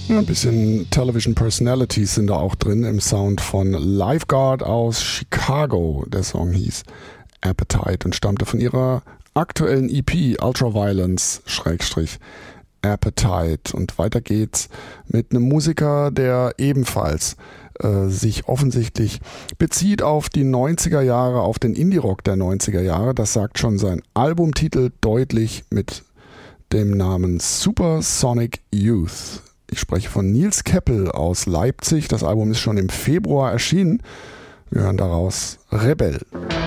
Ein bisschen Television Personalities sind da auch drin im Sound von Lifeguard aus Chicago. Der Song hieß Appetite und stammte von ihrer aktuellen EP Ultraviolence Appetite. Und weiter geht's mit einem Musiker, der ebenfalls sich offensichtlich bezieht auf die 90er Jahre, auf den Indie-Rock der 90er Jahre. Das sagt schon sein Albumtitel deutlich mit dem Namen Supersonic Youth. Ich spreche von Nils Keppel aus Leipzig. Das Album ist schon im Februar erschienen. Wir hören daraus Rebell.